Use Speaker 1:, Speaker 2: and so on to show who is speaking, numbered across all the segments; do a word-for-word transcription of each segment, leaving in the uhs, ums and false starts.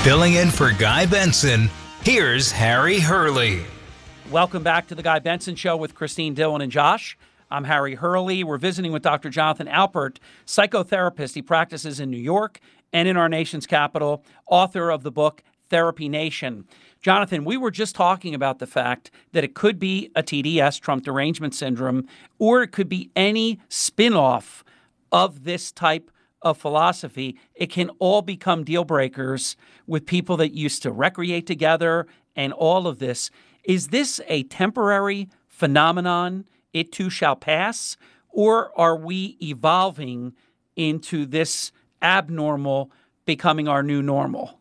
Speaker 1: Filling in for Guy Benson, here's Harry Hurley.
Speaker 2: Welcome back to the Guy Benson Show with Christine, Dylan, and Josh. I'm Harry Hurley. We're visiting with Doctor Jonathan Alpert, psychotherapist. He practices in New York and in our nation's capital, author of the book Therapy Nation. Jonathan, we were just talking about the fact that it could be a T D S, Trump Derangement Syndrome, or it could be any spin-off of this type of philosophy. It can all become deal breakers with people that used to recreate together and all of this. Is this a temporary phenomenon? It too shall pass? Or are we evolving into this abnormal becoming our new normal?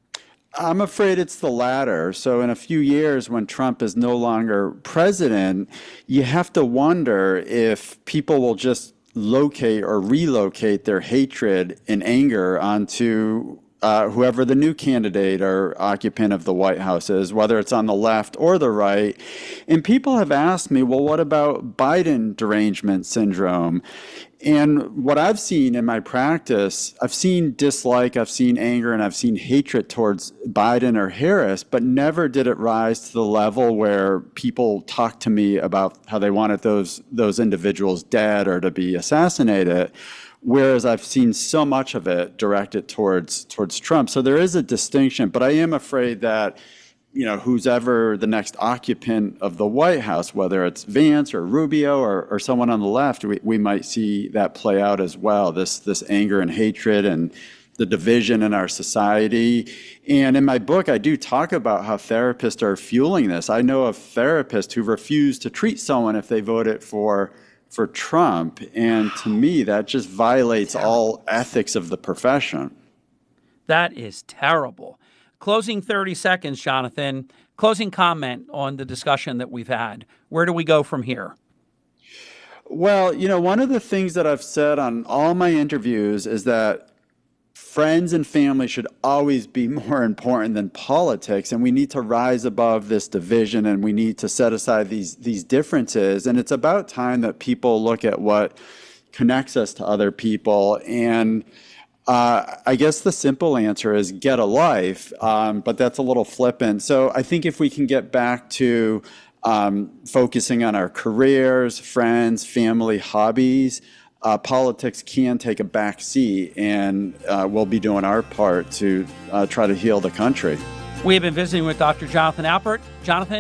Speaker 3: I'm afraid it's the latter. So in a few years, when Trump is no longer president, you have to wonder if people will just locate or relocate their hatred and anger onto uh, whoever the new candidate or occupant of the White House is, whether it's on the left or the right. And people have asked me, well, what about Biden derangement syndrome? And what I've seen in my practice, I've seen dislike, I've seen anger, and I've seen hatred towards Biden or Harris, but never did it rise to the level where people talked to me about how they wanted those those individuals dead or to be assassinated. Whereas I've seen so much of it directed towards towards Trump. So there is a distinction, but I am afraid that, you know, who's ever the next occupant of the White House, whether it's Vance or Rubio or, or someone on the left, we, we might see that play out as well, this this anger and hatred and the division in our society. And in my book, I do talk about how therapists are fueling this. I know of therapists who refuse to treat someone if they voted for for Trump. And to me, that just violates all ethics of the profession.
Speaker 2: That is terrible. Closing thirty seconds, Jonathan. Closing comment on the discussion that we've had. Where do we go from here?
Speaker 3: Well, you know, one of the things that I've said on all my interviews is that friends and family should always be more important than politics, and we need to rise above this division, and we need to set aside these these differences. And it's about time that people look at what connects us to other people. And Uh, I guess the simple answer is get a life, um, but that's a little flippant. So I think if we can get back to um, focusing on our careers, friends, family, hobbies, uh, politics can take a back seat, and uh, we'll be doing our part to uh, try to heal the country.
Speaker 2: We have been visiting with Doctor Jonathan Alpert. Jonathan,